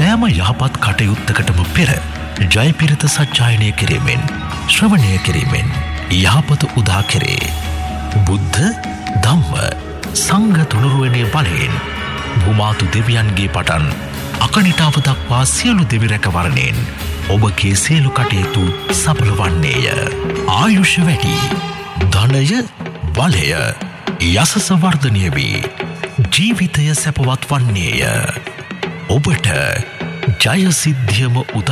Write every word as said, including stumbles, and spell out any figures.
සෑම යහපත් කටයුත්තකටම පෙර ජයපිරිත සජ්ජායනය කිරීමෙන් ශ්‍රවණය කිරීමෙන් යහපත උදා කෙරේ. බුද්ධ ධම්ම සංඝ තුනුරුවනේ බලයෙන් බුමාතු දෙවියන්ගේ පටන් අකනිටාව දක්වා සියලු දෙවි රැකවරණයෙන් ඔබගේ සියලු කටයුතු සඵල වන්නේය. ආයුෂ වැඩි, ධනය බලය යසස වර්ධනය වී ජීවිතය සැපවත් වන්නේය. ඔබට ජය සිද්ධියම උදා